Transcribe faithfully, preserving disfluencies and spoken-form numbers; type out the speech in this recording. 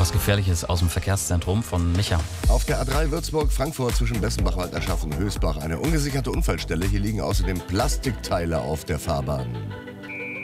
was Gefährliches aus dem Verkehrszentrum von Micha. Auf der A drei Würzburg-Frankfurt zwischen Bessenbach-Walterschaft und Hösbach eine ungesicherte Unfallstelle. Hier liegen außerdem Plastikteile auf der Fahrbahn.